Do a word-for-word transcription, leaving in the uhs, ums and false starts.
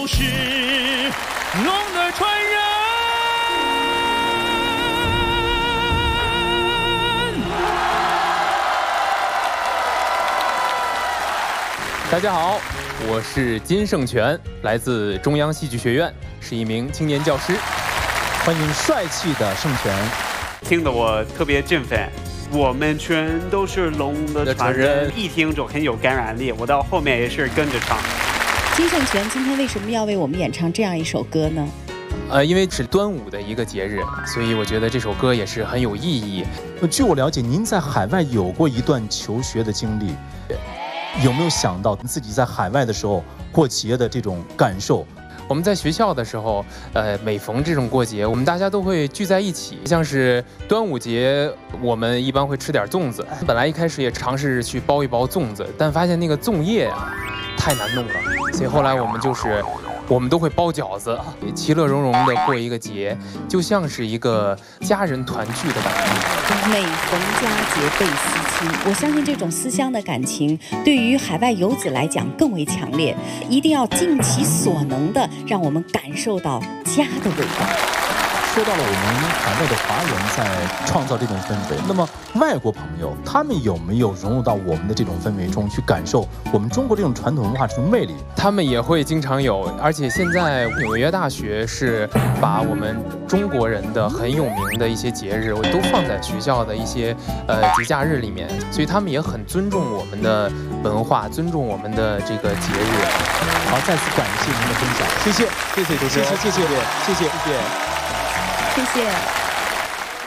是龙的传人。 大家好，我是金圣权，来自中央戏剧学院，是一名青年教师。 欢迎帅气的圣权， 听得我特别振奋。我们全都是龙的传人，一听就很有感染力。我到后面也是跟着唱。 金圣权今天为什么要为我们演唱这样一首歌呢？ 呃，因为是端午的一个节日，所以我觉得这首歌也是很有意义。 据我了解，您在海外有过一段求学的经历，有没有想到自己在海外的时候过节的这种感受？ 我们在学校的时候，呃，每逢这种过节，我们大家都会聚在一起。像是端午节，我们一般会吃点粽子。本来一开始也尝试去包一包粽子，但发现那个粽叶啊太难弄了，所以后来我们就是我们都会包饺子，其乐融融的过一个节，就像是一个家人团聚的感觉。 每逢佳节倍思亲，我相信这种思乡的感情对于海外游子来讲更为强烈，一定要尽其所能的让我们感受到家的味道。 说到了我们海外的华人在创造这种氛围，那么外国朋友他们有没有融入到我们的这种氛围中去感受我们中国这种传统文化这种魅力？ 他们也会经常有，而且现在纽约大学是把我们中国人的很有名的一些节日，我都放在学校的一些呃节假日里面，所以他们也很尊重我们的文化，尊重我们的这个节日。 好，再次感谢您的分享，谢谢，谢谢主持人，谢谢，谢谢，谢谢，谢谢。 谢谢。